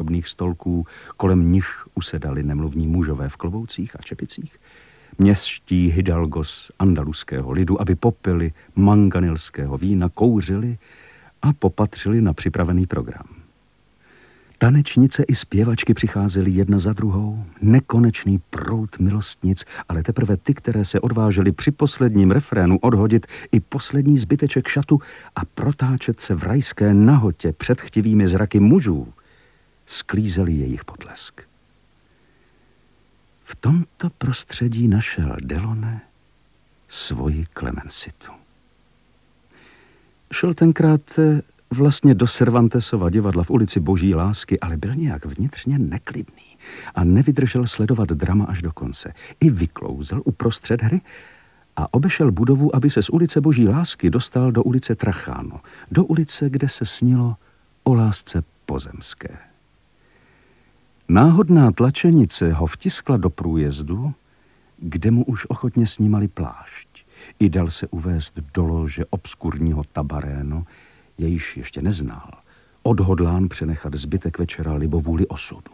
drobných stolků, kolem nichž usedali nemluvní mužové v kloboucích a čepicích, městští hidalgos andaluského lidu, aby popili manganilského vína, kouřili a popatřili na připravený program. Tanečnice i zpěvačky přicházely jedna za druhou, nekonečný proud milostnic, ale teprve ty, které se odvážely při posledním refrénu odhodit i poslední zbyteček šatu a protáčet se v rajské nahotě před chtivými zraky mužů, sklízeli jejich potlesk. V tomto prostředí našel Delaunay svoji Clemencitu. Šel tenkrát vlastně do Cervantesova divadla v ulici Boží lásky, ale byl nějak vnitřně neklidný a nevydržel sledovat drama až do konce. I vyklouzel uprostřed hry a obešel budovu, aby se z ulice Boží lásky dostal do ulice Trachano, do ulice, kde se snilo o lásce pozemské. Náhodná tlačenice ho vtiskla do průjezdu, kde mu už ochotně snímali plášť. I dal se uvést do lože obskurního tabarénu, jejíž ještě neznal, odhodlán přenechat zbytek večera libovůli osudu.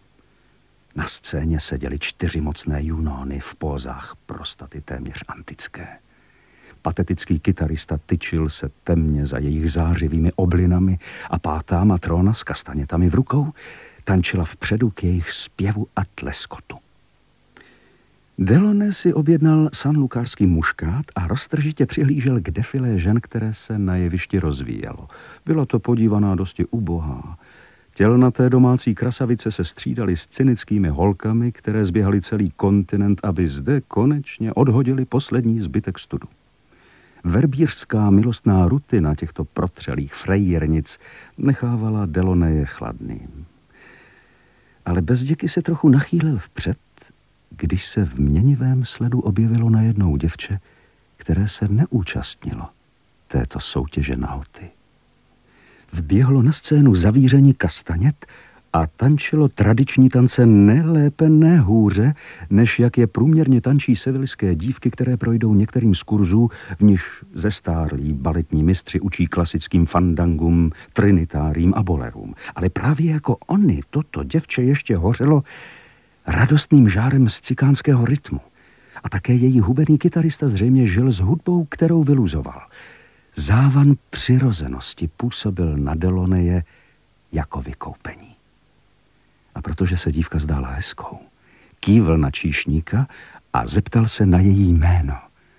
Na scéně seděly 4 mocné junony v pózách prostaty téměř antické. Patetický kytarista tyčil se temně za jejich zářivými oblinami a pátá matrona s kastanětami v rukou tančila vpředu k jejich zpěvu a tleskotu. Delaunay si objednal sanlukárský muškát a roztržitě přihlížel k defilé žen, které se na jevišti rozvíjelo. Byla to podívaná dosti ubohá. Tělnaté domácí krasavice se střídaly s cynickými holkami, které zběhaly celý kontinent, aby zde konečně odhodili poslední zbytek studu. Verbířská milostná rutina těchto protřelých frejírnic nechávala Delaunaye chladným. Ale Bezděky se trochu nachýlil vpřed, když se v měnivém sledu objevilo najednou děvče, které se neúčastnilo této soutěže nahoty. Vběhlo na scénu zavíření kastanět a tančilo tradiční tance ne lépe, ne hůře, než jak je průměrně tančí sevilské dívky, které projdou některým z kurzů, v nichž zestárlí baletní mistři učí klasickým fandangům, trinitářím a bolerům. Ale právě jako oni, toto děvče ještě hořelo radostným žárem z cikánského rytmu. A také její hubený kytarista zřejmě žil s hudbou, kterou vyluzoval. Závan přirozenosti působil na Delaunaye jako vykoupení. A protože se dívka zdála hezkou, kývl na číšníka a zeptal se na její jméno.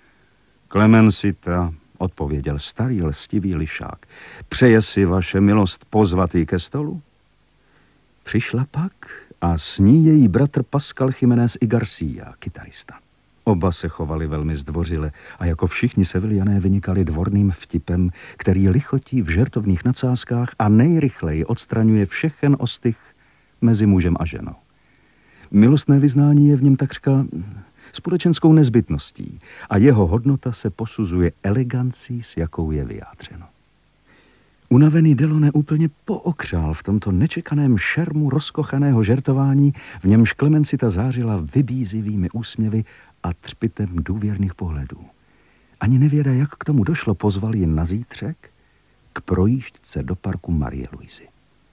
Clemencita, odpověděl starý lstivý lišák. Přeje si vaše milost pozvat ji ke stolu? Přišla pak a s ní její bratr Pascal Jiménez y García, kytarista. Oba se chovali velmi zdvořile a jako všichni Sevillané vynikali dvorným vtipem, který lichotí v žertovných nadsázkách a nejrychleji odstraňuje všechen ostych mezi mužem a ženou. Milostné vyznání je v něm takřka společenskou nezbytností a jeho hodnota se posuzuje elegancí, s jakou je vyjádřeno. Unavený Delaunay úplně pookřál v tomto nečekaném šermu rozkochaného žertování, v němž Clemencita zářila vybízivými úsměvy a třpitem důvěrných pohledů. Ani nevěda, jak k tomu došlo, pozval ji na zítřek k projížďce do parku Marie Louisy.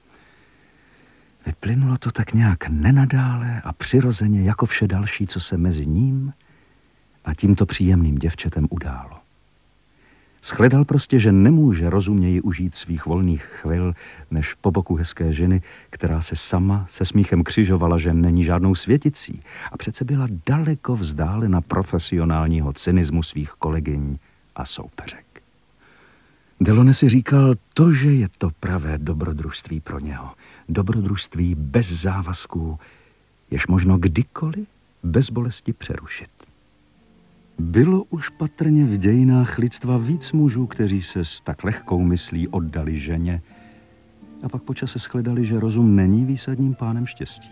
Vyplynulo to tak nějak nenadále a přirozeně jako vše další, co se mezi ním a tímto příjemným děvčetem událo. Shledal prostě, že nemůže rozuměji užít svých volných chvil, než po boku hezké ženy, která se sama se smíchem křižovala, že není žádnou světicí a přece byla daleko vzdálena profesionálního cynismu svých kolegyň a soupeřek. Delaunay si říkal, to, že je to pravé dobrodružství pro něho. Dobrodružství bez závazků, jež možno kdykoliv bez bolesti přerušit. Bylo už patrně v dějinách lidstva víc mužů, kteří se s tak lehkou myslí oddali ženě a pak po čase shledali, že rozum není výsadním pánem štěstí.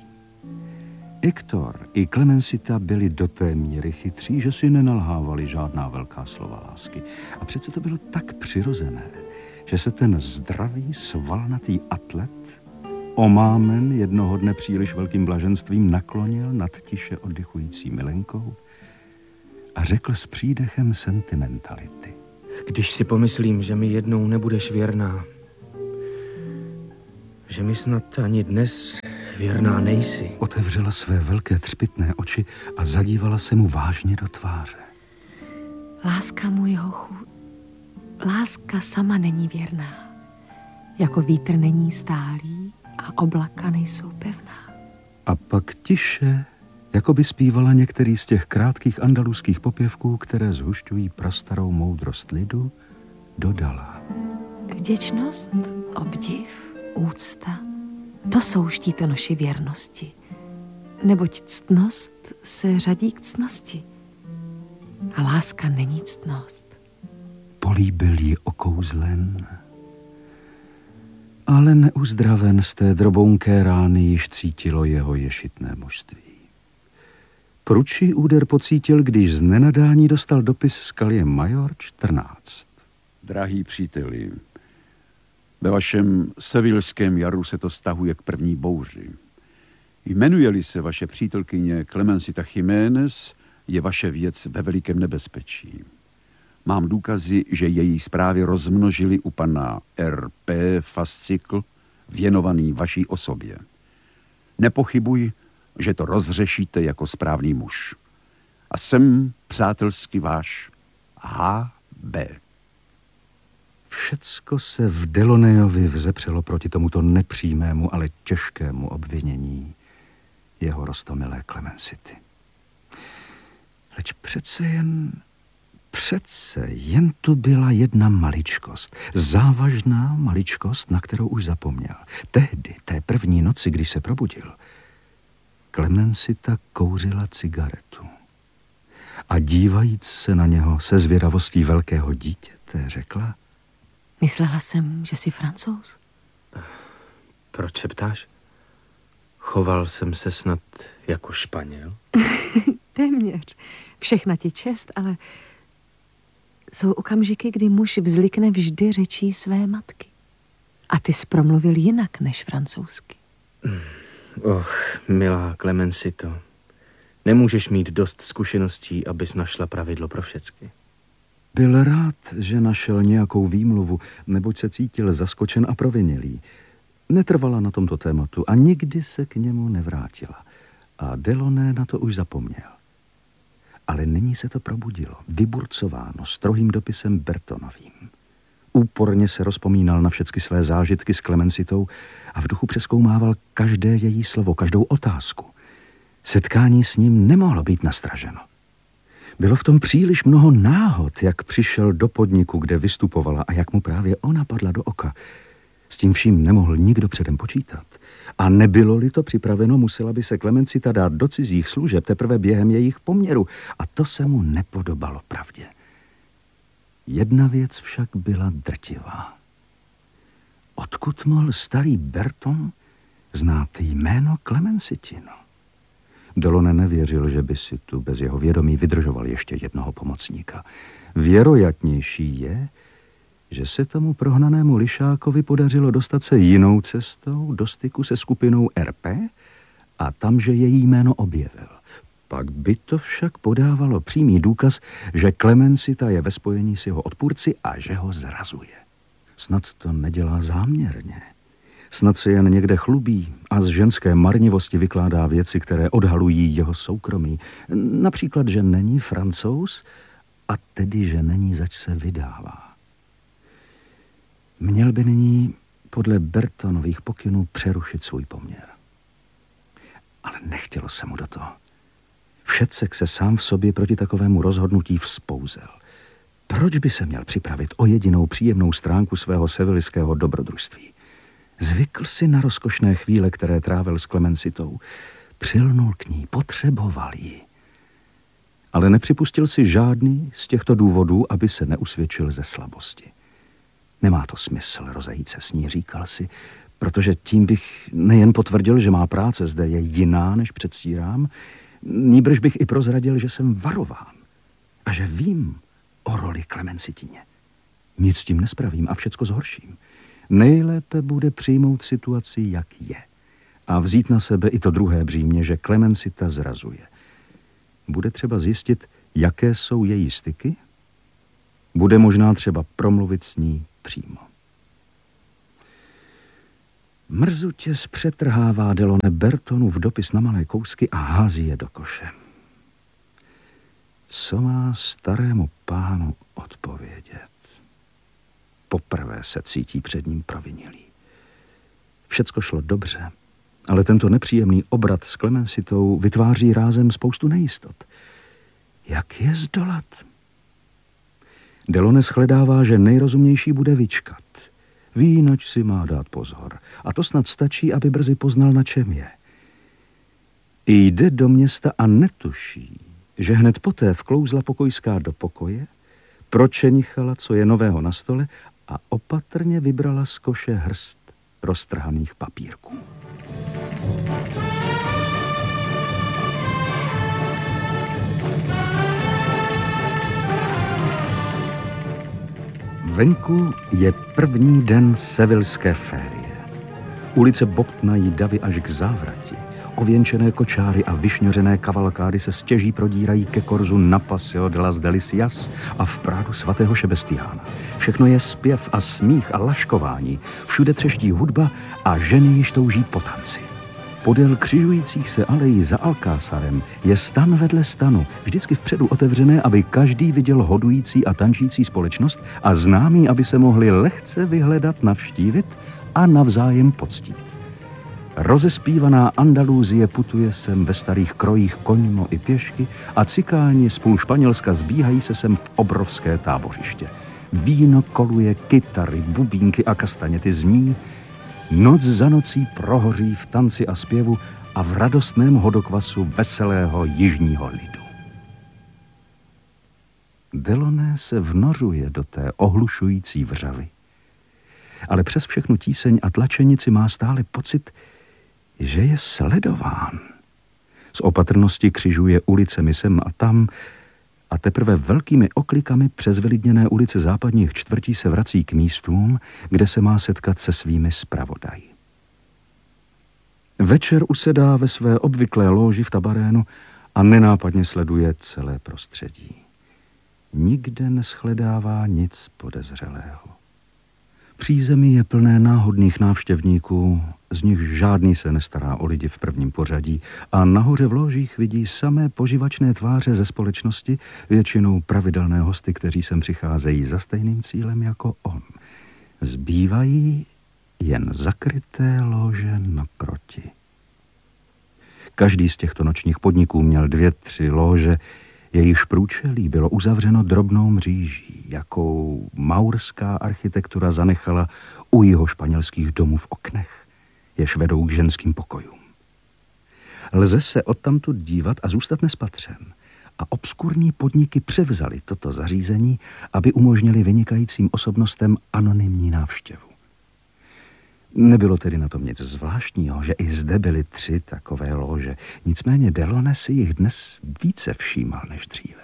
Hector i Clemencita byli do té míry chytří, že si nenalhávali žádná velká slova lásky. A přece to bylo tak přirozené, že se ten zdravý, svalnatý atlet, omámen jednoho dne příliš velkým blaženstvím, naklonil nad tiše oddychující milenkou a řekl s přídechem sentimentality. Když si pomyslím, že mi jednou nebudeš věrná, že mi snad ani dnes věrná nejsi. Otevřela své velké třpytné oči a zadívala se mu vážně do tváře. Láska, můj hochu, láska sama není věrná. Jako vítr není stálý a oblaka nejsou pevná. A pak tiše, jako by zpívala některý z těch krátkých andaluských popěvků, které zhušťují prastarou moudrost lidu, dodala. Vděčnost, obdiv, úcta, to jsou štítonoši věrnosti. Neboť ctnost se řadí k ctnosti. A láska není ctnost. Políbil ji okouzlen, ale neuzdraven z té drobounké rány již cítilo jeho ješitné mužství. Prudší úder pocítil, když z nenadání dostal dopis z Kalie Major 14. Drahý příteli, ve vašem sevilském jaru se to stahuje k první bouři. Jmenuje-li se vaše přítelkyně Clemencita Jiménez, je vaše věc ve velikém nebezpečí. Mám důkazy, že její zprávy rozmnožili u pana R.P. fascikl věnovaný vaší osobě. Nepochybuj, že to rozřešíte jako správný muž. A jsem přátelsky váš H.B. Všecko se v Delaunay vzepřelo proti tomuto nepřímému, ale těžkému obvinění jeho roztomilé Clemencity. Leč přece jen to byla jedna maličkost, závažná maličkost, na kterou už zapomněl. Tehdy, té první noci, když se probudil, Clemencita kouřila cigaretu a dívajíc se na něho se zvědavostí velkého dítěte, řekla: Myslela jsem, že jsi Francouz. Proč se ptáš? Choval jsem se snad jako Španěl? Téměř. Všechna ti čest, ale jsou okamžiky, kdy muž vzlikne vždy řečí své matky. A ty jsi promluvil jinak než francouzsky. Milá Clemencito, nemůžeš mít dost zkušeností, abys našla pravidlo pro všecky. Byl rád, že našel nějakou výmluvu, neboť se cítil zaskočen a provinilý. Netrvala na tomto tématu a nikdy se k němu nevrátila. A Delaunay na to už zapomněl. Ale nyní se to probudilo, vyburcováno strohým dopisem Bertonovým. Úporně se rozpomínal na všechny své zážitky s Clemencitou a v duchu přezkoumával každé její slovo, každou otázku. Setkání s ním nemohlo být nastraženo. Bylo v tom příliš mnoho náhod, jak přišel do podniku, kde vystupovala a jak mu právě ona padla do oka. S tím vším nemohl nikdo předem počítat. A nebylo-li to připraveno, musela by se Clemencita dát do cizích služeb teprve během jejich poměru. A to se mu nepodobalo pravdě. Jedna věc však byla drtivá. Odkud mohl starý Berton znát jméno Clemencitino? Delaunay nevěřil, že by si tu bez jeho vědomí vydržoval ještě jednoho pomocníka. Věroятnější je, že se tomu prohnanému lišákovi podařilo dostat se jinou cestou do styku se skupinou RP a tam, že její jméno objevil. Pak by to však podávalo přímý důkaz, že Clemencita je ve spojení s jeho odpůrci a že ho zrazuje. Snad to nedělá záměrně. Snad se jen někde chlubí a z ženské marnivosti vykládá věci, které odhalují jeho soukromí. Například, že není Francouz a tedy, že není zač se vydává. Měl by nyní podle Bertonových pokynů přerušit svůj poměr. Ale nechtělo se mu do toho. Všetsek se sám v sobě proti takovému rozhodnutí vzpouzel. Proč by se měl připravit o jedinou příjemnou stránku svého sevilského dobrodružství? Zvykl si na rozkošné chvíle, které trávil s Clemencitou. Přilnul k ní, potřeboval ji. Ale nepřipustil si žádný z těchto důvodů, aby se neusvědčil ze slabosti. Nemá to smysl rozejít se s ní, říkal si, protože tím bych nejen potvrdil, že má práce zde je jiná, než předstírám, nýbrž bych i prozradil, že jsem varován a že vím o roli Clemencitině. Nic s tím nespravím a všecko zhorším. Nejlépe bude přijmout situaci, jak je, a vzít na sebe i to druhé břímě, že Clemencita zrazuje. Bude třeba zjistit, jaké jsou její styky. Bude možná třeba promluvit s ní přímo. Mrzutě zpřetrhává Delone Bertonův dopis na malé kousky a hází je do koše. Co má starému pánu odpovědět? Poprvé se cítí před ním provinilý. Všecko šlo dobře, ale tento nepříjemný obrat s Klemensitou vytváří rázem spoustu nejistot. Jak je zdolat? Delone shledává, že nejrozumnější bude vyčkat. Ví, nač si má dát pozor. A to snad stačí, aby brzy poznal, na čem je. Jde do města a netuší, že hned poté vklouzla pokojská do pokoje, pročenichala, co je nového na stole a opatrně vybrala z koše hrst roztrhaných papírků. Venku je první den sevilské férie. Ulice bobtnají davy až k závrati. Ověnčené kočáry a vyšňořené kavalkády se stěží prodírají ke korzu na Paseo de las Delicias a v Prádu svatého Šebestiána. Všechno je zpěv a smích a laškování. Všude třeští hudba a ženy již touží po tanci. Podél křižujících se alejí za Alcázarem je stan vedle stanu, vždycky vpředu otevřené, aby každý viděl hodující a tančící společnost a známí, aby se mohli lehce vyhledat, navštívit a navzájem poctít. Rozespívaná Andaluzie putuje sem ve starých krojích koňmo i pěšky a cikáni z půl Španělska zbíhají se sem v obrovské tábořiště. Víno koluje, kytary, bubínky a kastaněty zní, noc za nocí prohoří v tanci a zpěvu a v radostném hodokvasu veselého jižního lidu. Delone se vnořuje do té ohlušující vřavy, ale přes všechnu tíseň a tlačenici má stále pocit, že je sledován. Z opatrnosti křižuje ulicemi sem a tam a teprve velkými oklikami přes vylidněné ulice západních čtvrtí se vrací k místům, kde se má setkat se svými zpravodaji. Večer usedá ve své obvyklé lóži v tabarénu a nenápadně sleduje celé prostředí. Nikde neschledává nic podezřelého. Přízemí je plné náhodných návštěvníků, z nich žádný se nestará o lidi v prvním pořadí a nahoře v ložích vidí samé poživačné tváře ze společnosti, většinou pravidelné hosty, kteří sem přicházejí za stejným cílem jako on. Zbývají jen zakryté lože naproti. Každý z těchto nočních podniků měl 2-3 lože, jejichž průčelí bylo uzavřeno drobnou mříží, jakou maurská architektura zanechala u jihošpanělských domů v oknech, jež vedou k ženským pokojům. Lze se odtamtud dívat a zůstat nespatřen. A obskurní podniky převzaly toto zařízení, aby umožnili vynikajícím osobnostem anonymní návštěvu. Nebylo tedy na tom nic zvláštního, že i zde byly 3 takové lože. Nicméně Delone si jich dnes více všímal než dříve.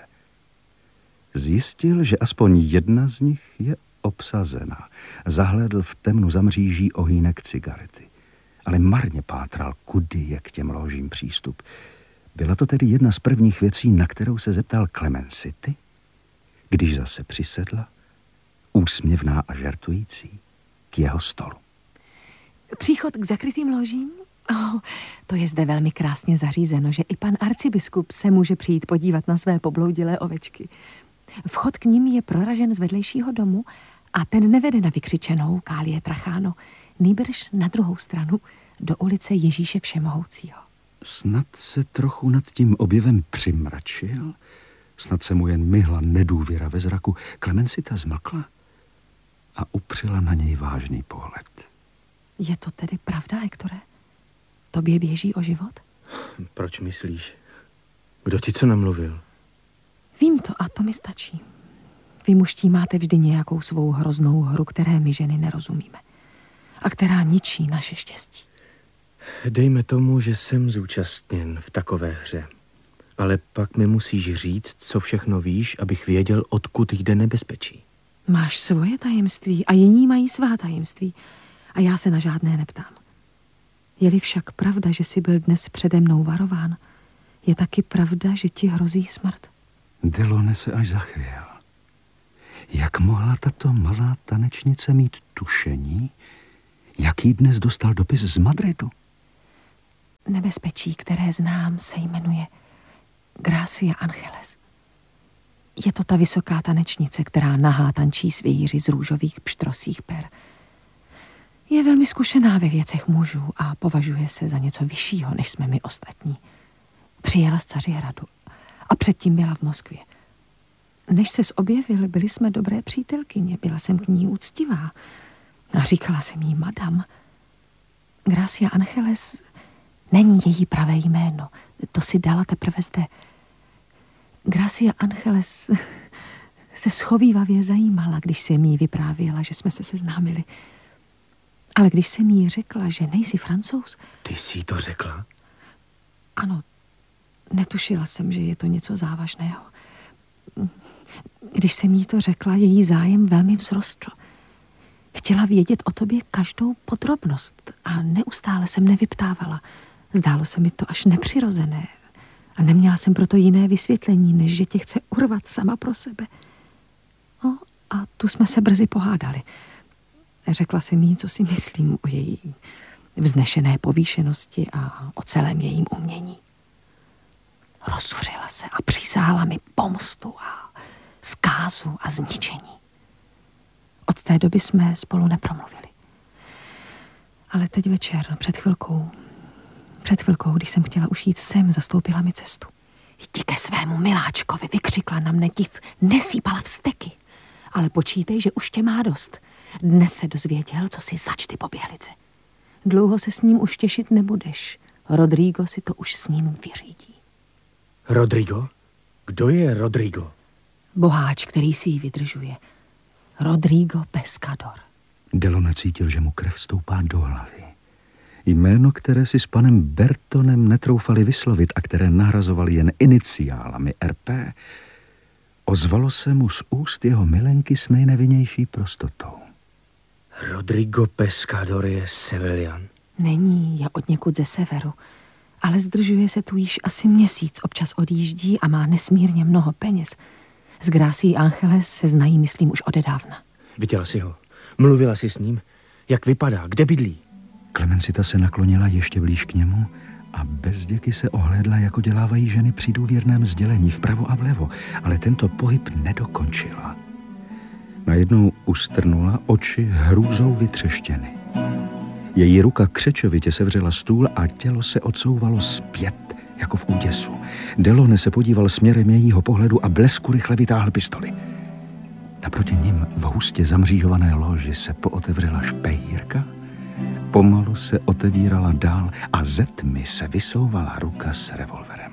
Zjistil, že aspoň jedna z nich je obsazena. Zahlédl v temnu za mříží ohýnek cigarety. Ale marně pátral, kudy je k těm ložím přístup. Byla to tedy jedna z prvních věcí, na kterou se zeptal Clemensity, když zase přisedla, úsměvná a žertující, k jeho stolu. Příchod k zakrytým ložím? To je zde velmi krásně zařízeno, že i pan arcibiskup se může přijít podívat na své pobloudilé ovečky. Vchod k nim je proražen z vedlejšího domu a ten nevede na vykřičenou Kálie Tracháno, nýbrž na druhou stranu do ulice Ježíše Všemohoucího. Snad se trochu nad tím objevem přimračil, snad se mu jen myhla nedůvěra ve zraku. Clemensita zmlkla a upřela na něj vážný pohled. Je to tedy pravda, Hektore? Tobě běží o život? Proč myslíš? Kdo ti co namluvil? Vím to a to mi stačí. Vy mužtí máte vždy nějakou svou hroznou hru, které my ženy nerozumíme. A která ničí naše štěstí. Dejme tomu, že jsem zúčastněn v takové hře. Ale pak mi musíš říct, co všechno víš, abych věděl, odkud jde nebezpečí. Máš svoje tajemství a jiní mají svá tajemství. A já se na žádné neptám. Je-li však pravda, že jsi byl dnes přede mnou varován, je taky pravda, že ti hrozí smrt. Delone se až zachvěl. Jak mohla tato malá tanečnice mít tušení, Jaký dnes dostal dopis z Madridu? Nebezpečí, které znám, se jmenuje Gracia Angeles. Je to ta vysoká tanečnice, která nahá tančí s vějíři z růžových pštrosích per. Je velmi zkušená ve věcech mužů a považuje se za něco vyššího, než jsme my ostatní. Přijela z Cařihradu a předtím byla v Moskvě. Než se objevil, byli jsme dobré přítelkyně, byla jsem k ní úctivá a říkala jsem jí madam. Gracia Angeles není její pravé jméno, to si dala teprve zde. Gracia Angeles se schovívavě zajímala, když jsem jí vyprávěla, že jsme se seznámili. Ale když jsem jí řekla, že nejsi Francouz... Ty jsi jí to řekla? Ano, netušila jsem, že je to něco závažného. Když jsem jí to řekla, její zájem velmi vzrostl. Chtěla vědět o tobě každou podrobnost a neustále jsem nevyptávala. Zdálo se mi to až nepřirozené a neměla jsem proto jiné vysvětlení, než že tě chce urvat sama pro sebe. No a tu jsme se brzy pohádali. Řekla jsem jí, co si myslím o její vznešené povýšenosti a o celém jejím umění. Rozzuřila se a přísahala mi pomstu a zkázu a zničení. Od té doby jsme spolu nepromluvili. Ale teď večer, před chvilkou, když jsem chtěla už jít sem, zastoupila mi cestu. Jdi ke svému miláčkovi, vykřikla na mne div, nesýpala vzteky. Ale počítej, že už tě má dost. Dnes se dozvěděl, co si zač ty poběhlice. Dlouho se s ním už těšit nebudeš. Rodrigo si to už s ním vyřídí. Rodrigo? Kdo je Rodrigo? Boháč, který si ji vydržuje. Rodrigo Pescador. Delone cítil, že mu krev stoupá do hlavy. Jméno, které si s panem Bertonem netroufali vyslovit a které nahrazovali jen iniciálami RP, ozvalo se mu z úst jeho milenky s nejnevinnější prostotou. Rodrigo Pescador je Sevilian. Není, je odněkud ze severu, ale zdržuje se tu již asi měsíc, občas odjíždí a má nesmírně mnoho peněz. S Gracií Angeles se znají, myslím, už odedávna. Viděla jsi ho? Mluvila jsi s ním? Jak vypadá? Kde bydlí? Clemencita se naklonila ještě blíž k němu a bez děky se ohlédla, jako dělávají ženy při důvěrném sdělení vpravo a vlevo, ale tento pohyb nedokončila. Najednou ustrnula, oči hrůzou vytřeštěny. Její ruka křečovitě sevřela stůl a tělo se odsouvalo zpět, jako v úděsu. Delone se podíval směrem jejího pohledu a blesku rychle vytáhl pistoli. Naproti nim v hustě zamřížované loži se pootevřela špejírka, pomalu se otevírala dál a ze tmy se vysouvala ruka s revolverem.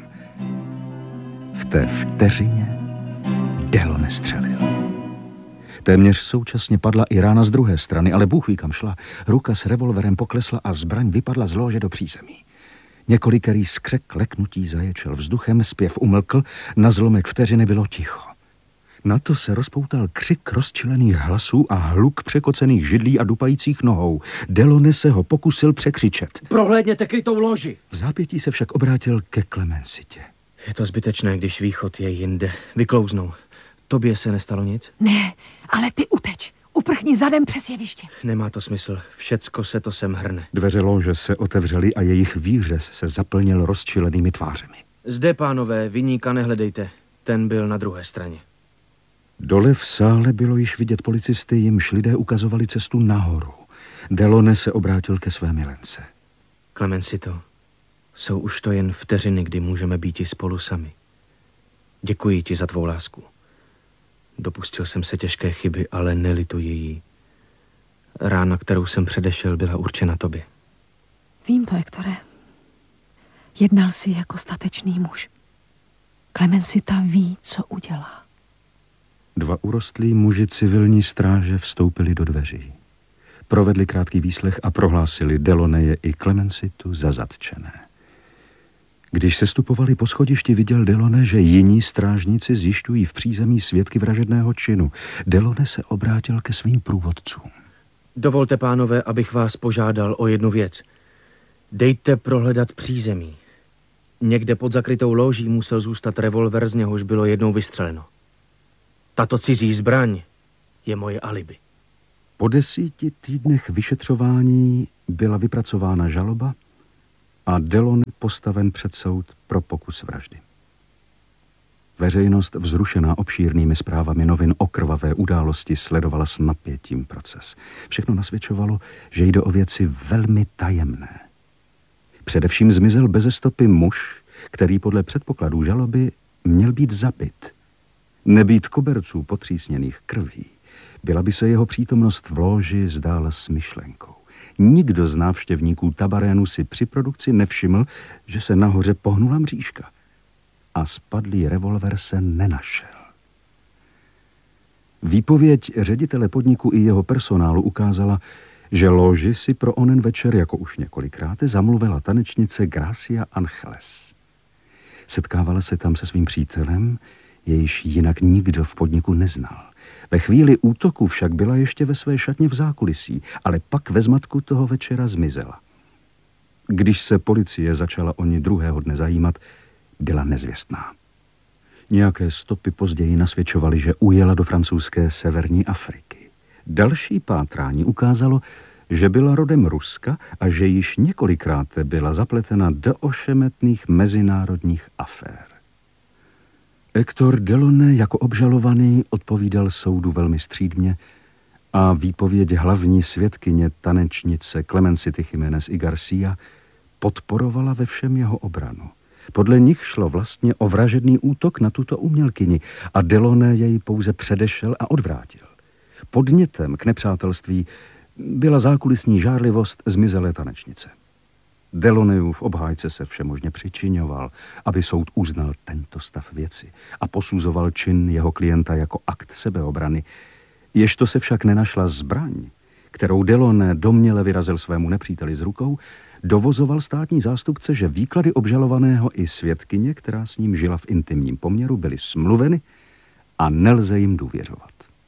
V té vteřině Delone střelil. Téměř současně padla i rána z druhé strany, ale Bůh ví, kam šla. Ruka s revolverem poklesla a zbraň vypadla z lože do přízemí. Několikerý skřek leknutí zaječel vzduchem, zpěv umlkl, na zlomek vteřiny bylo ticho. Na to se rozpoutal křik rozčilených hlasů a hluk překocených židlí a dupajících nohou. Delone se ho pokusil překřičet. Prohlédněte krytou loži! V zápětí se však obrátil ke Clemencitě. Je to zbytečné, když východ je jinde. Vyklouznou. Tobě se nestalo nic? Ne, ale ty uteč. Uprchni zadem přes jeviště. Nemá to smysl. Všecko se to sem hrne. Dveře lože se otevřely a jejich výřez se zaplnil rozčilenými tvářemi. Zde, pánové, viníka nehledejte. Ten byl na druhé straně. Dole v sále bylo již vidět policisty, jimž lidé ukazovali cestu nahoru. Delone se obrátil ke své milence. Clemencito, jsou už to jen vteřiny, kdy můžeme být i spolu sami. Děkuji ti za tvou lásku. Dopustil jsem se těžké chyby, ale nelituji jí. Rána, kterou jsem předešel, byla určena tobě. Vím to, Hektore. Jednal jsi jako statečný muž. Clemencita ví, co udělá. Dva urostlí muži civilní stráže vstoupili do dveří. Provedli krátký výslech a prohlásili Deloneje i Clemencitu za zatčené. Když se stupovali po schodišti, viděl Delone, že jiní strážníci zjišťují v přízemí svědky vražedného činu. Delone se obrátil ke svým průvodcům. Dovolte, pánové, abych vás požádal o jednu věc. Dejte prohledat přízemí. Někde pod zakrytou lóží musel zůstat revolver, z něhož bylo jednou vystřeleno. Tato cizí zbraň je moje alibi. Po 10 týdnech vyšetřování byla vypracována žaloba a Delaunay postaven před soud pro pokus vraždy. Veřejnost, vzrušená obšírnými zprávami novin o krvavé události, sledovala s napětím proces. Všechno nasvědčovalo, že jde o věci velmi tajemné. Především zmizel beze stopy muž, který podle předpokladů žaloby měl být zabit. Nebýt koberců potřísněných krví, byla by se jeho přítomnost v lóži zdála smyšlenkou. Nikdo z návštěvníků Tabarénu si při produkci nevšiml, že se nahoře pohnula mřížka. A spadlý revolver se nenašel. Výpověď ředitele podniku i jeho personálu ukázala, že lóži si pro onen večer, jako už několikrát, zamluvila tanečnice Gracia Angeles. Setkávala se tam se svým přítelem, jejíž jinak nikdo v podniku neznal. Ve chvíli útoku však byla ještě ve své šatně v zákulisí, ale pak ve zmatku toho večera zmizela. Když se policie začala o ní druhého dne zajímat, byla nezvěstná. Nějaké stopy později nasvědčovaly, že ujela do francouzské severní Afriky. Další pátrání ukázalo, že byla rodem Ruska a že již několikrát byla zapletena do ošemetných mezinárodních afér. Hector Delaunay jako obžalovaný odpovídal soudu velmi střídmě a výpověď hlavní svědkyně tanečnice Clemencity Jiménez y Garcia podporovala ve všem jeho obranu. Podle nich šlo vlastně o vražedný útok na tuto umělkyni a Delaunay jej pouze předešel a odvrátil. Podnětem k nepřátelství byla zákulisní žárlivost zmizelé tanečnice. Delaunayův obhájce se všemožně přičiňoval, aby soud uznal tento stav věci a posuzoval čin jeho klienta jako akt sebeobrany, ježto se však nenašla zbraň, kterou Delaunay domněle vyrazil svému nepříteli z rukou, dovozoval státní zástupce, že výklady obžalovaného i svědkyně, která s ním žila v intimním poměru, byly smluveny a nelze jim důvěřovat.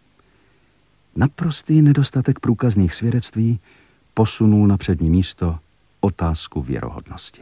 Naprostý nedostatek průkazných svědectví posunul na přední místo otázku věrohodnosti.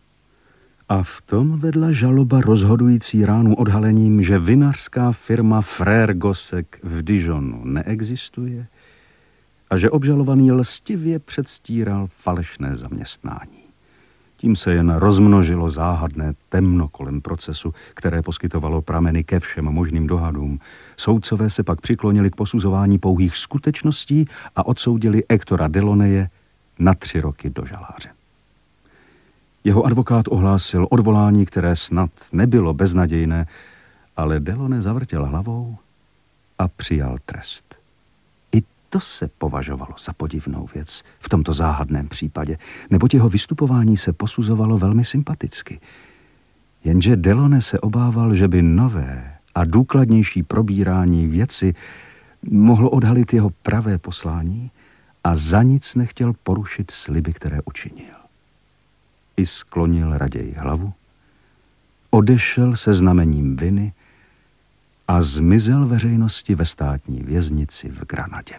A v tom vedla žaloba rozhodující ránu odhalením, že vinařská firma Frère Gossec v Dijonu neexistuje a že obžalovaný lstivě předstíral falešné zaměstnání. Tím se jen rozmnožilo záhadné temno kolem procesu, které poskytovalo prameny ke všem možným dohadům. Soudcové se pak přiklonili k posuzování pouhých skutečností a odsoudili Hectora Delaunaye na 3 roky do žaláře. Jeho advokát ohlásil odvolání, které snad nebylo beznadějné, ale Delaunay zavrtěl hlavou a přijal trest. I to se považovalo za podivnou věc v tomto záhadném případě, neboť jeho vystupování se posuzovalo velmi sympaticky. Jenže Delaunay se obával, že by nové a důkladnější probírání věci mohlo odhalit jeho pravé poslání a za nic nechtěl porušit sliby, které učinil. I sklonil raději hlavu, odešel se znamením viny a zmizel veřejnosti ve státní věznici v Granadě.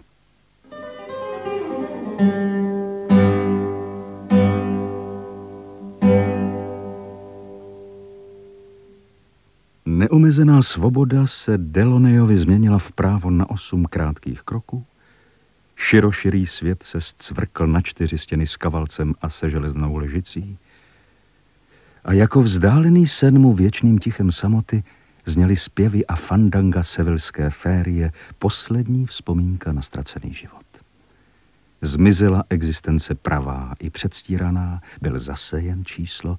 Neomezená svoboda se Delaunayovi změnila v právo na 8 krátkých kroků. Široširý svět se zcvrkl na 4 stěny s kavalcem a se železnou ležicí. A jako vzdálený sen mu věčným tichem samoty zněly zpěvy a fandanga sevilské férie, poslední vzpomínka na ztracený život. Zmizela existence pravá i předstíraná, byl zase jen číslo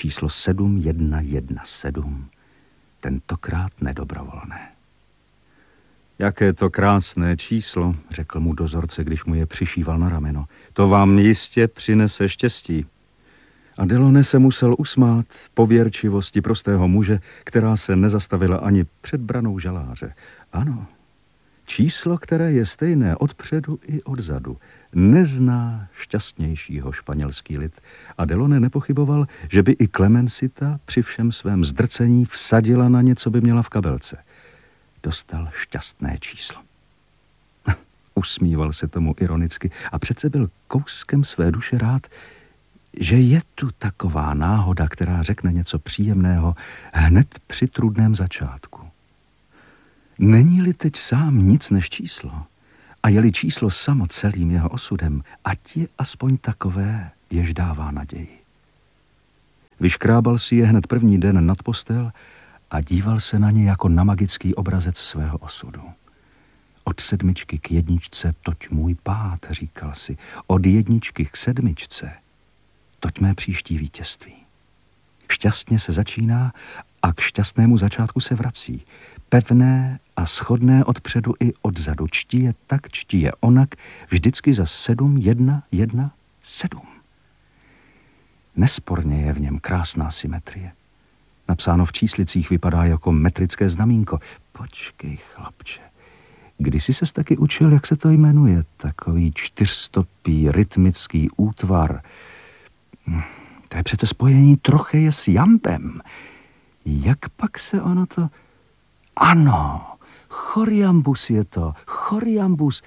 7117, tentokrát nedobrovolné. Jaké to krásné číslo, řekl mu dozorce, když mu je přišíval na rameno. To vám jistě přinese štěstí. A Delaunay se musel usmát pověrčivosti prostého muže, která se nezastavila ani před branou žaláře. Ano, číslo, které je stejné odpředu i odzadu, nezná šťastnějšího španělský lid. A Delaunay nepochyboval, že by i Clemencita při všem svém zdrcení vsadila na něco, by měla v kabelce. Dostal šťastné číslo. Usmíval se tomu ironicky a přece byl kouskem své duše rád, že je tu taková náhoda, která řekne něco příjemného hned při trudném začátku. Není-li teď sám nic než číslo A je-li číslo samo celým jeho osudem, ať je aspoň takové, jež dává naději. Vyškrábal si je hned první den nad postel a díval se na ně jako na magický obrazec svého osudu. Od 7 k 1 toť můj pád, říkal si. Od 1 k 7 toť mé příští vítězství. Šťastně se začíná a k šťastnému začátku se vrací. Pevné a shodné odpředu i odzadu. Čtí je tak, čtí je onak, vždycky za 7, 1, 1, 7. Nesporně je v něm krásná symetrie. Napsáno v číslicích vypadá jako metrické znamínko. Počkej, chlapče, kdysi ses taky učil, jak se to jmenuje? Takový 4stopý rytmický útvar. To je přece spojení trocheje s jambem. Jak pak se ono to... Ano, choriambus je to, choriambus,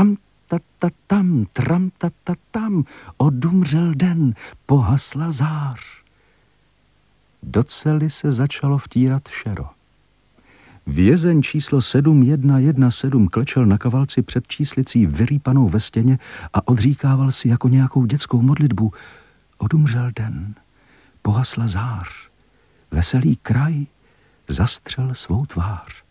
tram-ta-ta-tam, odumřel den, pohasla zář. Do cely se začalo vtírat šero. Vězeň číslo 7117 klečel na kavalci před číslicí vyrýpanou ve stěně a odříkával si jako nějakou dětskou modlitbu. Odumřel den, pohasla zář, veselý kraj zastřel svou tvář.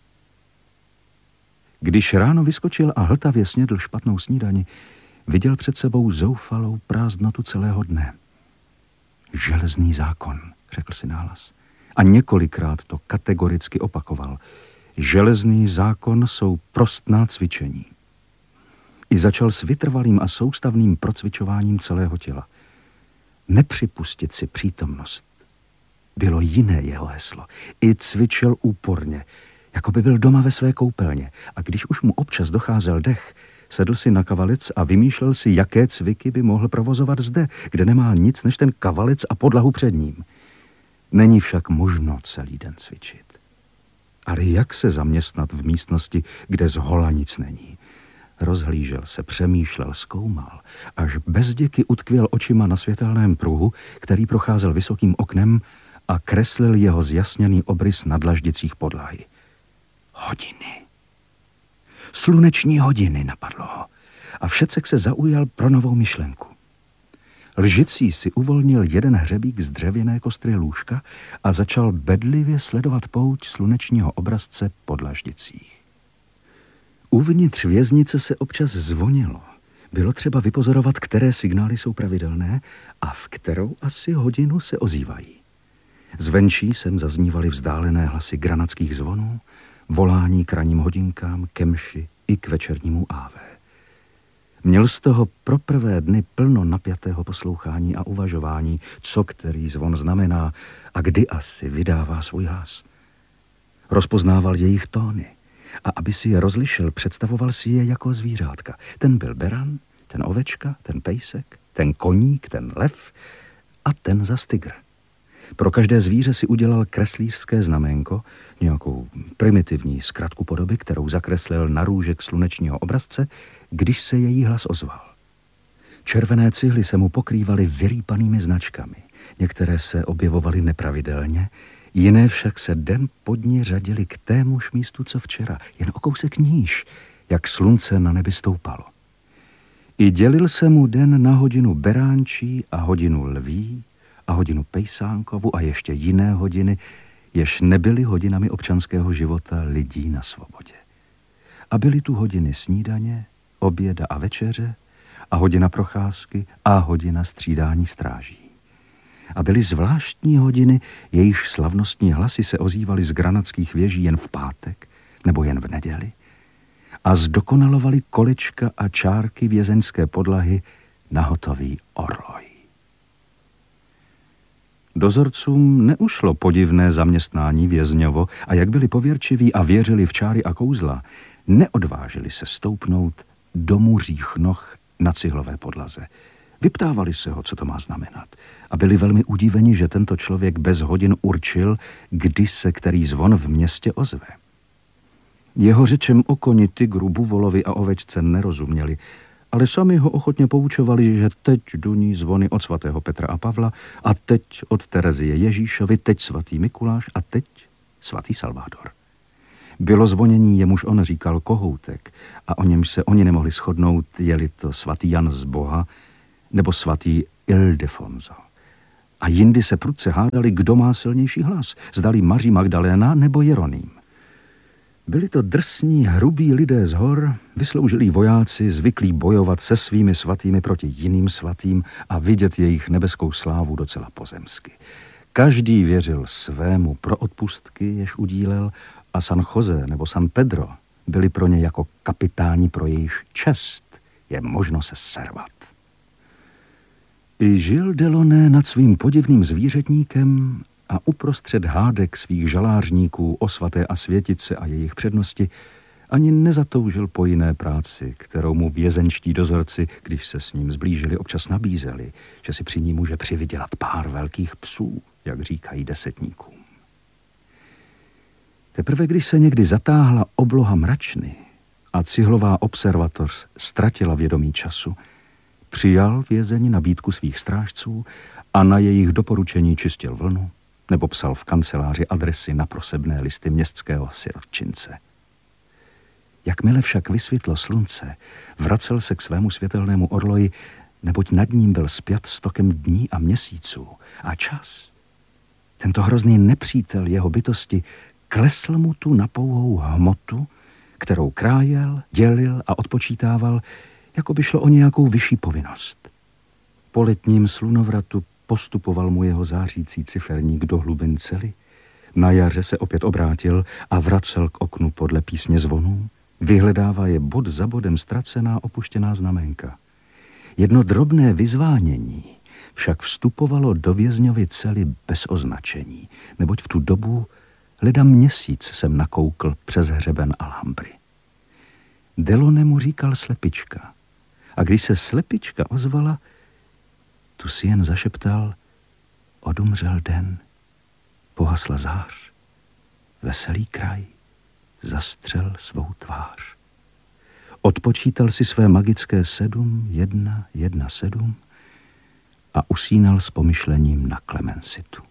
Když ráno vyskočil a hltavě snědl špatnou snídani, viděl před sebou zoufalou prázdnotu celého dne. Železný zákon, řekl si nahlas. A několikrát to kategoricky opakoval. Železný zákon jsou prostná cvičení. I začal s vytrvalým a soustavným procvičováním celého těla. Nepřipustit si přítomnost bylo jiné jeho heslo. I cvičil úporně, jako by byl doma ve své koupelně. A když už mu občas docházel dech, sedl si na kavalec a vymýšlel si, jaké cviky by mohl provozovat zde, kde nemá nic než ten kavalec a podlahu před ním. Není však možno celý den cvičit. Ale jak se zaměstnat v místnosti, kde zhola nic není? Rozhlížel se, přemýšlel, zkoumal, až bezděky utkvěl očima na světelném pruhu, který procházel vysokým oknem a kreslil jeho zjasněný obrys na dlaždicích podlahy. Hodiny. Sluneční hodiny, napadlo ho. A Všecek se zaujal pro novou myšlenku. Lžicí si uvolnil jeden hřebík z dřevěné kostry lůžka a začal bedlivě sledovat pouť slunečního obrazce po dlaždicích. Uvnitř věznice se občas zvonilo. Bylo třeba vypozorovat, které signály jsou pravidelné a v kterou asi hodinu se ozývají. Zvenčí sem zaznívaly vzdálené hlasy granatských zvonů, volání k ranním hodinkám, ke mši i k večernímu ávé. Měl z toho pro prvé dny plno napjatého poslouchání a uvažování, co který zvon znamená a kdy asi vydává svůj hlas. Rozpoznával jejich tóny a aby si je rozlišil, představoval si je jako zvířátka. Ten byl beran, ten ovečka, ten pejsek, ten koník, ten lev a ten zas tygr. Pro každé zvíře si udělal kreslířské znaménko, nějakou primitivní zkratku podoby, kterou zakreslil na růžek slunečního obrazce, když se její hlas ozval. Červené cihly se mu pokrývaly vyrýpanými značkami. Některé se objevovaly nepravidelně, jiné však se den po dni řadily k témuž místu, co včera, jen o kousek níž, jak slunce na nebi stoupalo. I dělil se mu den na hodinu beránčí a hodinu lví, a hodinu pejsánkovu a ještě jiné hodiny, jež nebyly hodinami občanského života lidí na svobodě. A byly tu hodiny snídaně, oběda a večeře, a hodina procházky a hodina střídání stráží. A byly zvláštní hodiny, jejichž slavnostní hlasy se ozývaly z granatských věží jen v pátek nebo jen v neděli a zdokonalovali kolečka a čárky vězeňské podlahy na hotový orloj. Dozorcům neušlo podivné zaměstnání vězňovo a jak byli pověrčiví a věřili v čáry a kouzla, neodvážili se stoupnout do muřích noh na cihlové podlaze. Vyptávali se ho, co to má znamenat, a byli velmi udiveni, že tento člověk bez hodin určil, kdy se který zvon v městě ozve. Jeho řečem o koni, tygru, buvolovi a ovečce nerozuměli, ale sami ho ochotně poučovali, že teď duní zvony od svatého Petra a Pavla a teď od Terezie Ježíšovi, teď svatý Mikuláš a teď svatý Salvador. Bylo zvonění, jemuž on říkal kohoutek a o němž se oni nemohli shodnout, je-li to svatý Jan z Boha nebo svatý Ildefonso. A jindy se prudce hádali, kdo má silnější hlas, zdali Maří Magdaléna nebo Jeroným. Byli to drsní, hrubí lidé z hor, vysloužilí vojáci, zvyklí bojovat se svými svatými proti jiným svatým a vidět jejich nebeskou slávu docela pozemsky. Každý věřil svému pro odpustky, jež udílel, a San Jose nebo San Pedro byli pro ně jako kapitáni, pro jejíž čest je možno se servat. I žil Delaunay nad svým podivným zvířetníkem a uprostřed hádek svých žalářníků o svaté a světice a jejich přednosti ani nezatoužil po jiné práci, kterou mu vězenští dozorci, když se s ním zblížili, občas nabízeli, že si při ní může přivydělat pár velkých psů, jak říkají desetníkům. Teprve když se někdy zatáhla obloha mračny a cihlová observatoř ztratila vědomí času, přijal vězeň nabídku svých strážců a na jejich doporučení čistil vlnu nebo psal v kanceláři adresy na prosebné listy městského sirotčince. Jakmile však vysvětlo slunce, vracel se k svému světelnému orloji, neboť nad ním byl spjat s tokem dní a měsíců a čas. Tento hrozný nepřítel jeho bytosti klesl mu tu na pouhou hmotu, kterou krájel, dělil a odpočítával, jako by šlo o nějakou vyšší povinnost. Po letním slunovratu postupoval mu jeho zářící ciferník do hlubin cely. Na jaře se opět obrátil a vracel k oknu podle písně zvonů. Vyhledává je bod za bodem ztracená opuštěná znamenka. Jedno drobné vyzvánění však vstupovalo do vězňovy cely bez označení, neboť v tu dobu leda měsíc jsem nakoukl přes hřeben Alhambry. Delaunay mu říkal slepička. A když se slepička ozvala, tu si jen zašeptal: odumřel den, pohasla zář, veselý kraj zastřel svou tvář. Odpočítal si své magické 7, 1, 1, 7 a usínal s pomyšlením na Klemensitu.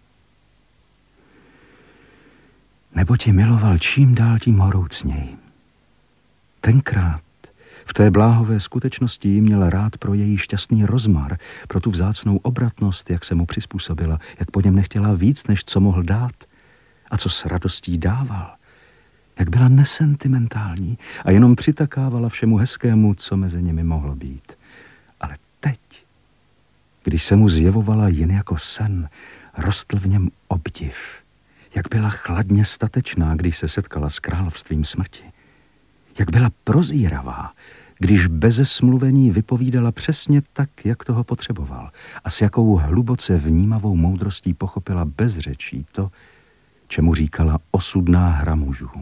Nebo ti miloval čím dál tím horoucněji. Tenkrát v té bláhové skutečnosti ji měl rád pro její šťastný rozmar, pro tu vzácnou obratnost, jak se mu přizpůsobila, jak po něm nechtěla víc, než co mohl dát a co s radostí dával. Jak byla nesentimentální a jenom přitakávala všemu hezkému, co mezi nimi mohlo být. Ale teď, když se mu zjevovala jen jako sen, rostl v něm obdiv. Jak byla chladně statečná, když se setkala s královstvím smrti. Jak byla prozíravá, když beze smluvení vypovídala přesně tak, jak toho potřeboval, a s jakou hluboce vnímavou moudrostí pochopila bez řečí to, čemu říkala osudná hra mužů.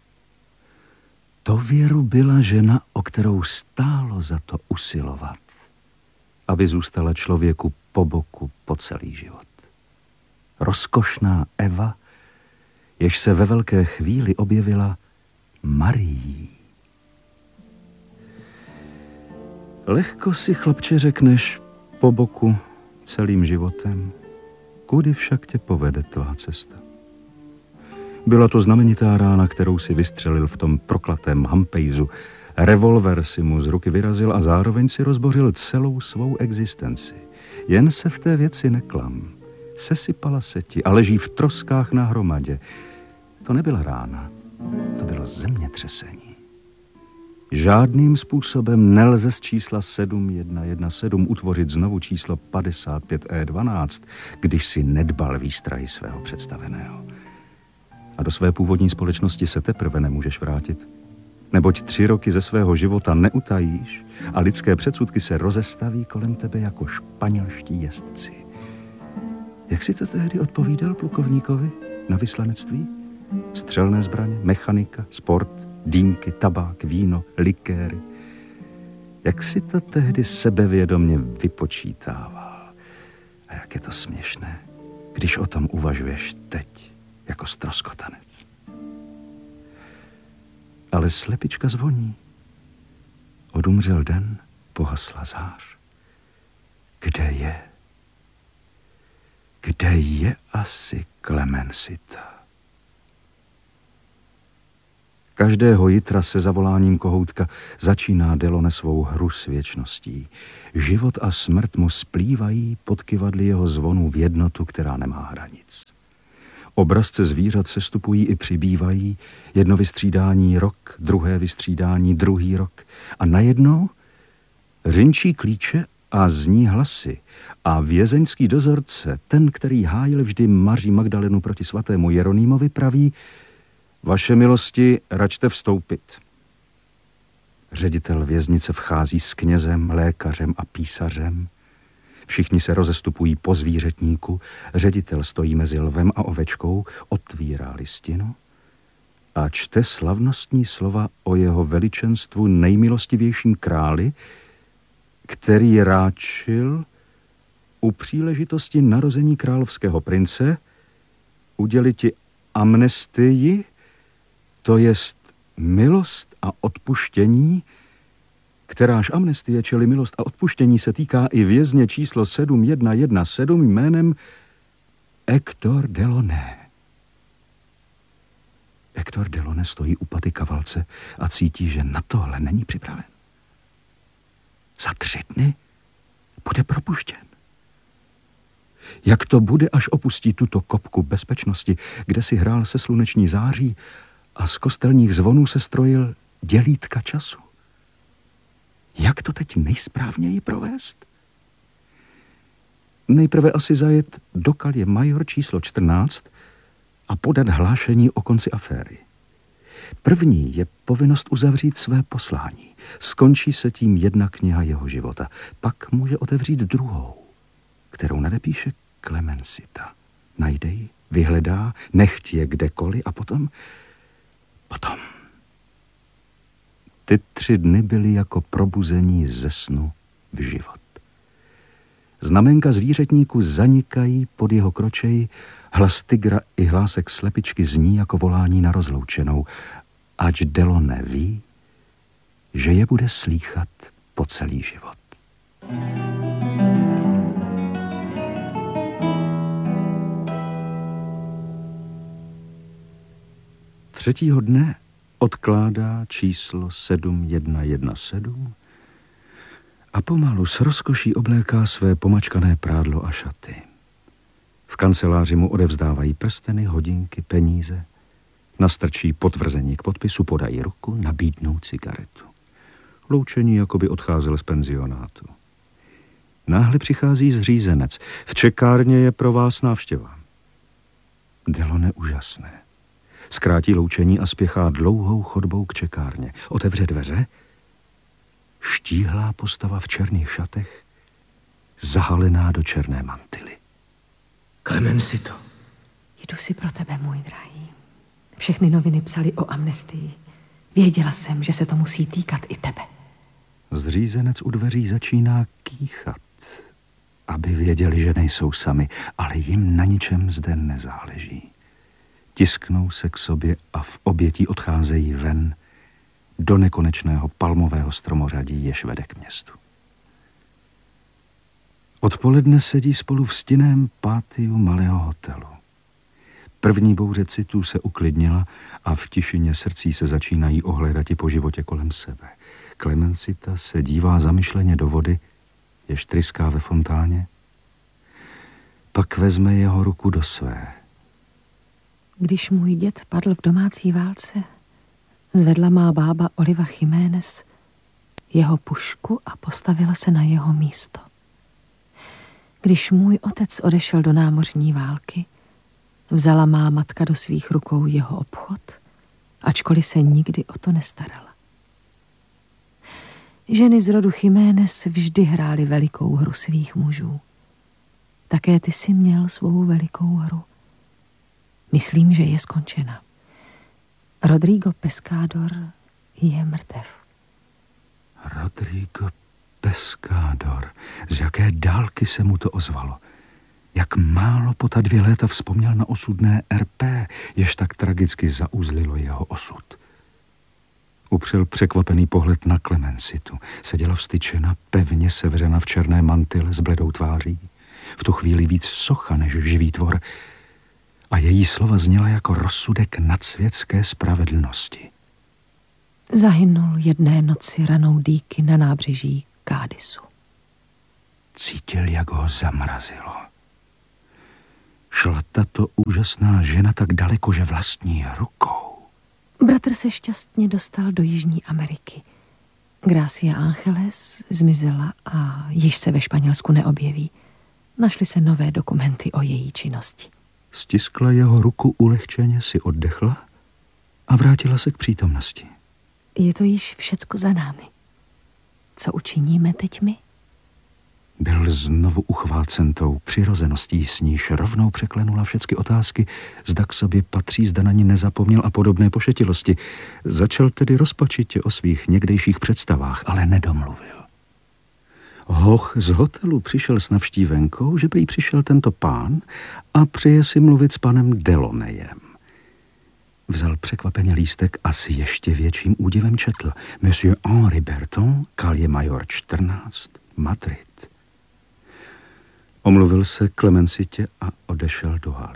To věru byla žena, o kterou stálo za to usilovat, aby zůstala člověku po boku po celý život. Rozkošná Eva, jež se ve velké chvíli objevila Marií. Lehko si, chlapče, řekneš po boku celým životem, kudy však tě povede tvá cesta. Byla to znamenitá rána, kterou si vystřelil v tom proklatém Hampejzu. Revolver si mu z ruky vyrazil a zároveň si rozbořil celou svou existenci. Jen se v té věci neklam. Sesypala se ti a leží v troskách na hromadě. To nebyla rána, to bylo zemětřesení. Žádným způsobem nelze z čísla 7117 utvořit znovu číslo 55E12, když si nedbal výstrahy svého představeného. A do své původní společnosti se teprve nemůžeš vrátit. Neboť 3 roky ze svého života neutajíš a lidské předsudky se rozestaví kolem tebe jako španělští jezdci. Jak si to tehdy odpovídal plukovníkovi na vyslanectví? Střelné zbraně, mechanika, sport, dýmky, tabák, víno, likéry. Jak si to tehdy sebevědomě vypočítával. A jak je to směšné, když o tom uvažuješ teď jako ztroskotanec. Ale slepička zvoní. Odumřel den, pohasla zář. Kde je? Kde je asi Clemensita? Každého jitra se zavoláním kohoutka začíná Delone svou hru s věčností. Život a smrt mu splývají pod kyvadly jeho zvonu v jednotu, která nemá hranic. Obrazce zvířat sestupují i přibývají, jedno vystřídání rok, druhé vystřídání druhý rok a najednou řinčí klíče a zní hlasy a vězeňský dozorce, ten, který hájil vždy Maří Magdalenu proti svatému Jeronýmovi, praví: vaše milosti, račte vstoupit. Ředitel věznice vchází s knězem, lékařem a písařem. Všichni se rozestupují po zvířetníku, ředitel stojí mezi lvem a ovečkou, otvírá listinu a čte slavnostní slova o jeho veličenstvu nejmilostivějším králi, který ráčil u příležitosti narození královského prince udělit ti amnestii, to jest milost a odpuštění, kteráž amnestie, čili milost a odpuštění, se týká i vězně číslo 7117 jménem Hector Delaunay. Hector Delaunay stojí u paty kavalce a cítí, že na tohle není připraven. Za 3 dny bude propuštěn. Jak to bude, až opustí tuto kopku bezpečnosti, kde si hrál se sluneční září a z kostelních zvonů se strojil dělítka času? Jak to teď nejsprávněji provést? Nejprve asi zajet do Kalje Major číslo 14 a podat hlášení o konci aféry. První je povinnost uzavřít své poslání. Skončí se tím jedna kniha jeho života. Pak může otevřít druhou, kterou nadepíše Clemencita. Najde ji, vyhledá, nechť je kdekoliv a potom... Ty 3 dny byly jako probuzení ze snu v život. Znamenka zvířetníků zanikají pod jeho kročeji, hlas tygra i hlásek slepičky zní jako volání na rozloučenou, ač Delaunay ví, že je bude slýchat po celý život. Třetího dne odkládá číslo 7117 a pomalu s rozkoší obléká své pomačkané prádlo a šaty. V kanceláři mu odevzdávají prsteny, hodinky, peníze, nastrčí potvrzení k podpisu, podají ruku, nabídnou cigaretu. Loučení, jako by odcházel z penzionátu. Náhle přichází zřízenec. V čekárně je pro vás návštěva. Delaunay úžasné. Zkrátí loučení a spěchá dlouhou chodbou k čekárně. Otevře dveře. Štíhlá postava v černých šatech, zahalená do černé mantily. Clemencito. Jdu si pro tebe, můj drahý. Všechny noviny psaly o amnestii. Věděla jsem, že se to musí týkat i tebe. Zřízenec u dveří začíná kýchat, aby věděli, že nejsou sami, ale jim na ničem zde nezáleží. Tisknou se k sobě a v obětí odcházejí ven do nekonečného palmového stromořadí, jež vede k městu. Odpoledne sedí spolu v stinném pátiu malého hotelu. První bouře citů se uklidnila a v tišině srdcí se začínají ohlédati po životě kolem sebe. Clemencita se dívá zamyšleně do vody, jež tryská ve fontáně, pak vezme jeho ruku do své. Když můj děd padl v domácí válce, zvedla má bába Oliva Jiménez jeho pušku a postavila se na jeho místo. Když můj otec odešel do námořní války, vzala má matka do svých rukou jeho obchod, ačkoliv se nikdy o to nestarala. Ženy z rodu Jiménez vždy hrály velikou hru svých mužů. Také ty jsi měl svou velikou hru. Myslím, že je skončena. Rodrigo Pescador je mrtev. Rodrigo Pescador. Z jaké dálky se mu to ozvalo. Jak málo po ta 2 léta vzpomněl na osudné RP, jež tak tragicky zauzlilo jeho osud. Upřel překvapený pohled na Clemencitu. Seděla vztyčena, pevně sevřena v černé mantyle s bledou tváří. V tu chvíli víc socha než živý tvor. A její slova zněla jako rozsudek nadsvětské spravedlnosti. Zahynul jedné noci ranou dýky na nábřeží Cádizu. Cítil, jak ho zamrazilo. Šla tato úžasná žena tak daleko, že vlastní rukou. Bratr se šťastně dostal do Jižní Ameriky. Gracia Angeles zmizela a již se ve Španělsku neobjeví. Našly se nové dokumenty o její činnosti. Stiskla jeho ruku ulehčeně, si oddechla a vrátila se k přítomnosti. Je to již všecko za námi. Co učiníme teď my? Byl znovu uchvácen tou přirozeností, s níž rovnou překlenula všechny otázky, zda k sobě patří, zda na ní nezapomněl a podobné pošetilosti. Začal tedy rozpačitě o svých někdejších představách, ale nedomluvil. Hoch z hotelu přišel s navštívenkou, že prý přišel tento pán a přeje si mluvit s panem Deloneyem. Vzal překvapeně lístek a s ještě větším údivem četl. Monsieur Henri Berton, Calle Major 14, Madrid. Omluvil se Clemencitě a odešel do haly.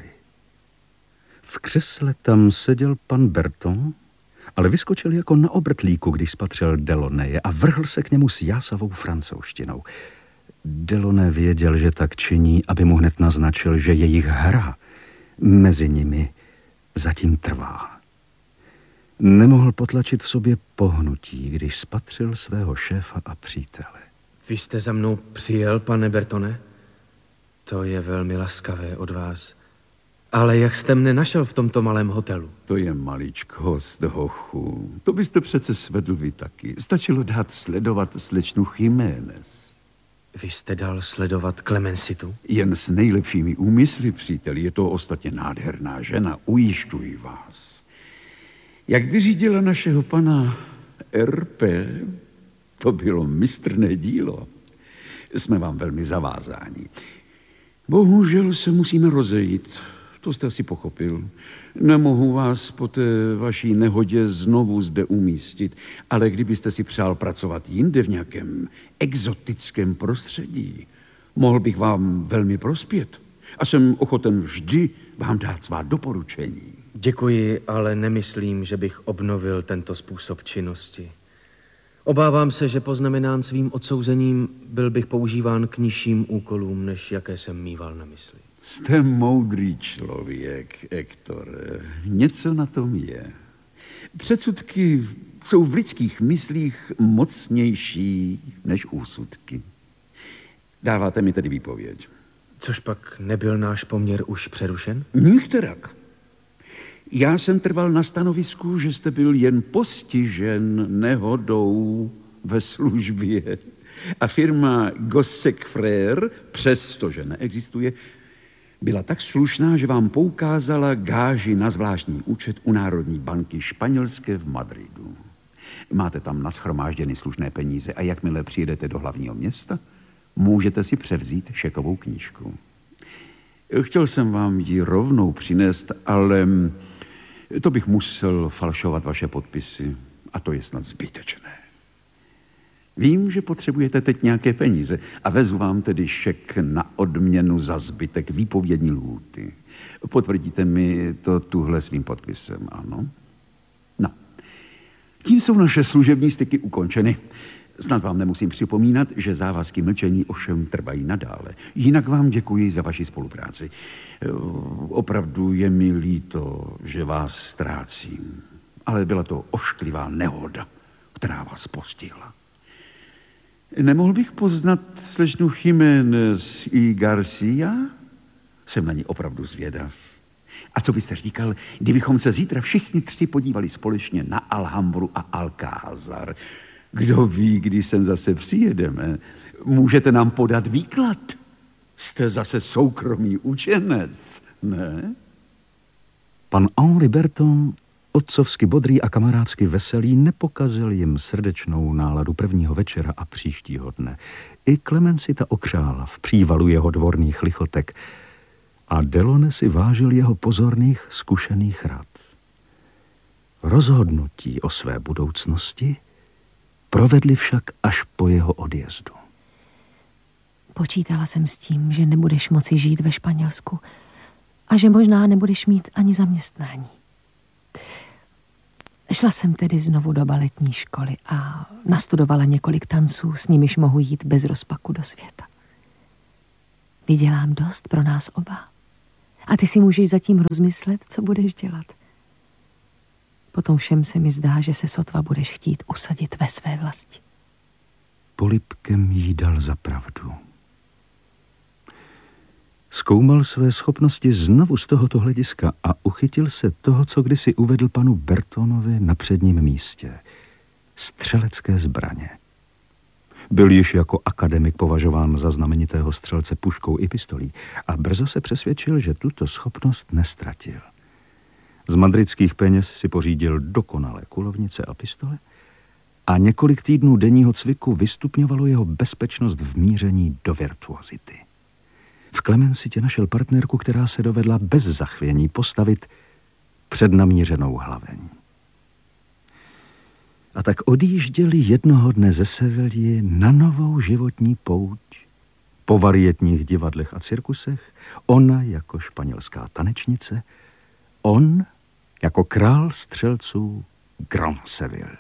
V křesle tam seděl pan Berton, ale vyskočil jako na obrtlíku, když spatřil Deloneye a vrhl se k němu s jásavou francouzštinou. Delaunay věděl, že tak činí, aby mu hned naznačil, že jejich hra mezi nimi zatím trvá. Nemohl potlačit v sobě pohnutí, když spatřil svého šéfa a přítele. Vy jste za mnou přijel, pane Bertone? To je velmi laskavé od vás. Ale jak jste mne našel v tomto malém hotelu? To je maličkost, hochu. To byste přece svedl vy taky. Stačilo dát sledovat slečnu Jiménez. Vy jste dal sledovat Clemencitu? Jen s nejlepšími úmysly, příteli. Je to ostatně nádherná žena, ujišťuji vás. Jak vyřídila našeho pana RP, to bylo mistrné dílo. Jsme vám velmi zavázáni. Bohužel se musíme rozejít. To jste asi pochopil. Nemohu vás po té vaší nehodě znovu zde umístit, ale kdybyste si přál pracovat jinde v nějakém exotickém prostředí, mohl bych vám velmi prospět. A jsem ochoten vždy vám dát svá doporučení. Děkuji, ale nemyslím, že bych obnovil tento způsob činnosti. Obávám se, že poznamenán svým odsouzením byl bych používán k nižším úkolům, než jaké jsem mýval na mysli. Jste moudrý člověk, Hector. Něco na tom je. Předsudky jsou v lidských myslích mocnější než úsudky. Dáváte mi tedy výpověď. Což pak nebyl náš poměr už přerušen? Nikterak. Já jsem trval na stanovisku, že jste byl jen postižen nehodou ve službě. A firma Gossec Frère, přestože neexistuje, byla tak slušná, že vám poukázala gáži na zvláštní účet u Národní banky španělské v Madridu. Máte tam nashromážděny slušné peníze a jakmile přijedete do hlavního města, můžete si převzít šekovou knížku. Chtěl jsem vám ji rovnou přinést, ale to bych musel falšovat vaše podpisy a to je snad zbytečné. Vím, že potřebujete teď nějaké peníze a vezu vám tedy šek na odměnu za zbytek výpovědní lhůty. Potvrdíte mi to tuhle svým podpisem, ano? No, tím jsou naše služební styky ukončeny. Snad vám nemusím připomínat, že závazky mlčení ovšem trvají nadále. Jinak vám děkuji za vaši spolupráci. Opravdu je mi líto, že vás ztrácím, ale byla to ošklivá nehoda, která vás postihla. Nemohl bych poznat slečnu Jiménez y Garcia? Jsem na ní opravdu zvědav. A co byste říkal, kdybychom se zítra všichni tři podívali společně na Alhambru a Alcázar? Kdo ví, kdy sem zase přijedeme? Můžete nám podat výklad? Jste zase soukromý učenec, ne? Pan Henri Berton, otcovsky bodrý a kamarádsky veselý, nepokazil jim srdečnou náladu prvního večera a příštího dne. I Clemencita okřála v přívalu jeho dvorných lichotek a Delaunay si vážil jeho pozorných, zkušených rad. Rozhodnutí o své budoucnosti provedli však až po jeho odjezdu. Počítala jsem s tím, že nebudeš moci žít ve Španělsku a že možná nebudeš mít ani zaměstnání. Šla jsem tedy znovu do baletní školy a nastudovala několik tanců, s nimiž mohu jít bez rozpaku do světa. Vydělám dost pro nás oba. A ty si můžeš zatím rozmyslet, co budeš dělat. Potom všem se mi zdá, že se sotva budeš chtít usadit ve své vlasti. Polibkem jí dal za pravdu. Zkoumal své schopnosti znovu z tohoto hlediska a uchytil se toho, co kdysi uvedl panu Bertonovi na předním místě. Střelecké zbraně. Byl již jako akademik považován za znamenitého střelce puškou i pistolí a brzo se přesvědčil, že tuto schopnost nestratil. Z madridských peněz si pořídil dokonalé kulovnice a pistole a několik týdnů denního cviku vystupňovalo jeho bezpečnost v míření do virtuozity. V Clemencitě našel partnerku, která se dovedla bez zachvění postavit před namířenou hlaveň. A tak odjížděli jednoho dne ze Sevilly na novou životní pouť, po varietních divadlech a cirkusech, ona jako španělská tanečnice, on jako král střelců Grand Seville.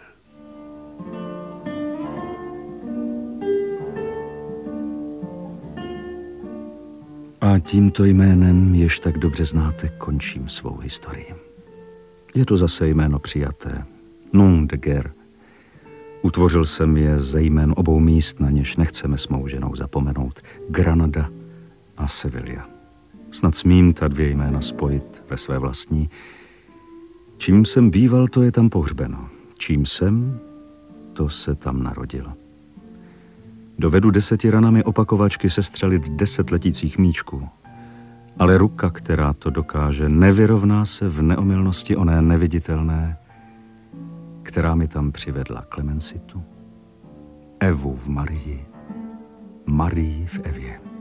A tímto jménem, jež tak dobře znáte, končím svou historii. Je to zase jméno přijaté. Nom de guerre. Utvořil jsem je ze jmén obou míst, na něž nechceme s mou ženou zapomenout. Granada a Sevilla. Snad smím ta dvě jména spojit ve své vlastní. Čím jsem býval, to je tam pohřbeno. Čím jsem, to se tam narodilo. Dovedu 10 ranami opakovačky sestřelit 10 letících míčků. Ale ruka, která to dokáže, nevyrovná se v neomylnosti oné neviditelné, která mi tam přivedla Clemencitu, Evu v Marii, Marii v Evě.